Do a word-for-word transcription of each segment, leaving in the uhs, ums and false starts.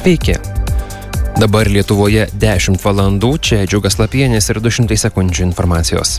Sveiki. Dabar Lietuvoje dešimt valandų, čia Džiugas Lapienis ir du šimtai sekundžių informacijos.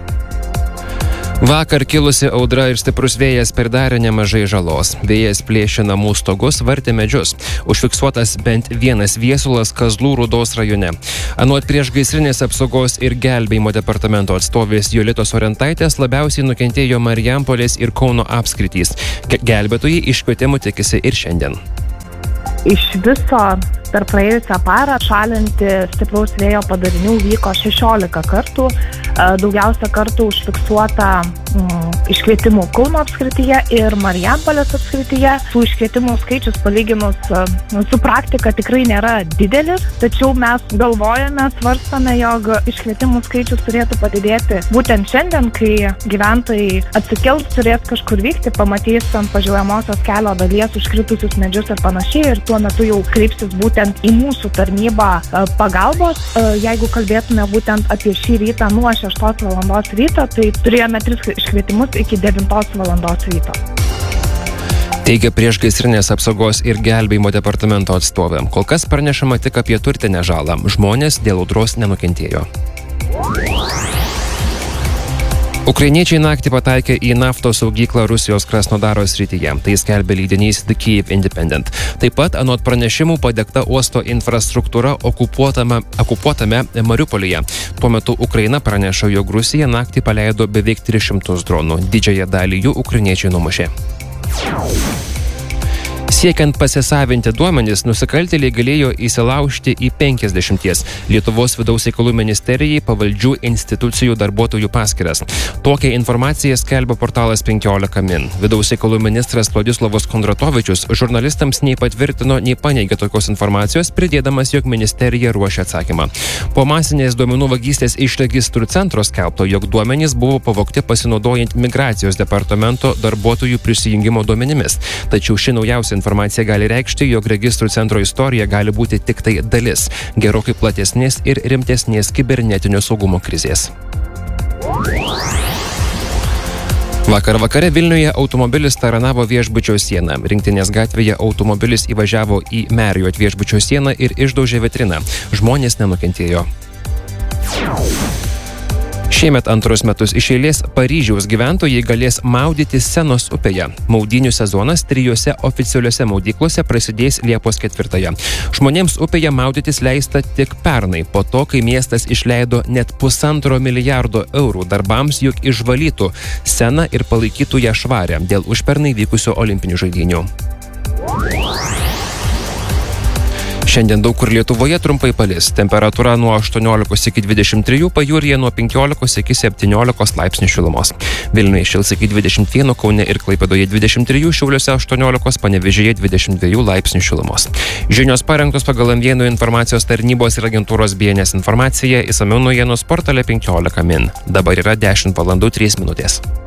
Vakar kilusi audra ir stiprus vėjas pridarė nemažai žalos. Vėjas plėšė namų stogus, vartė medžius. Užfiksuotas bent vienas viesulas Kazlų Rūdos rajone. Anot priešgaisrinės apsaugos ir gelbėjimo departamento atstovės Jolitos Orentaitės labiausiai nukentėjo Marijampolės ir Kauno apskritys. Gelbėtojai iškvietimų tikisi ir šiandien. Iš viso per praėjusią parą šalinti stipraus vėjo padarinių vyko šešiolika kartų. Daugiausia kartų užfiksuota mm, iškvietimų Kauno apskrityje ir Marijampolės apskrityje. Tų iškvietimų skaičius palyginus su praktika tikrai nėra didelis, tačiau mes galvojame, svarstame, jog iškvietimų skaičius turėtų padidėti būtent šiandien, kai gyventojai atsikels, turės kažkur vykti, pamatys ant važiuojamosios kelio dalies užkritusius medžius ir panašiai, ir tuo metu jau kreipsis būtent į mūsų tarnybą pagalbos. Jeigu kalbėtume būtent apie šį rytą nuo šeštos valandos ryto, tai turėjome tris iškvietimus iki devintos valandos ryto. Teigia priešgaisrinės apsaugos ir gelbėjimo departamento atstovė. Kol kas pranešama tik apie turtinę žalą. Žmonės dėl audros nenukentėjo. Ukrainiečiai naktį pataikė į naftos saugyklą Rusijos Krasnodaro srityje. Tai skelbia leidinys The Kyiv Independent. Taip pat, anot pranešimų, padegta uosto infrastruktūra okupuotame, okupuotame Mariupolyje. Tuo metu Ukraina praneša, jog Rusija naktį paleido beveik tris šimtus dronų. Didžiąją dalį jų ukrainiečiai numušė. Siekiant pasisavinti duomenis, nusikaltėliai galėjo įsilaužti į penkiasdešimties Lietuvos vidaus reikalų ministerijai pavaldžių institucijų darbuotojų paskyras. Tokią informaciją skelbia portalas penkiolika min. Vidaus reikalų ministras Vladislavas Kondratovičius žurnalistams nei patvirtino, nei paneigė tokios informacijos, pridėdamas, jog ministerija ruošia atsakymą. Po masinės duomenų vagystės iš registrų centro skelbto, jog duomenys buvo pavogti pasinaudojant migracijos departamento darbuotojų prisijungimo duomenimis. Tačiau ši naujausia informacija Informacija gali reikšti, jog registrų centro istorija gali būti tik tai dalis gerokai platesnės ir rimtesnės kibernetinio saugumo krizės. Vakar vakare Vilniuje automobilis taranavo viešbučio sieną. Rinktinės gatvėje automobilis įvažiavo į Marriott viešbučio sieną ir išdaužė vitriną. Žmonės nenukentėjo. Šiemet antrus metus iš eilės Paryžiaus gyventojai galės maudyti Senos upėje. Maudynių sezonas trijose oficialiuose maudyklose prasidės Liepos ketvirtąją. Žmonėms upėje maudytis leista tik pernai, po to, kai miestas išleido net pusantro milijardo eurų darbams, jog išvalytų Seną ir palaikytų ją švarę dėl užpernai vykusio olimpinių žaidynių. Šiandien daug kur Lietuvoje trumpai palis. Temperatūra nuo aštuoniolikos iki dvidešimt trijų, pajūryje nuo penkiolikos iki septyniolikos laipsnių šilumos. Vilniuje šils iki dvidešimt vieno, Kaune ir Klaipėdoje dvidešimt trijų, Šiauliuose aštuoniolikos, Panevėžyje dvidešimt dviejų laipsnių šilumos. Žinios parengtos pagal Naujienų informacijos tarnybos ir agentūros B N S informaciją, išsamiau naujienos portale penkiolika min. Dabar yra dešimt valandų trys minutės.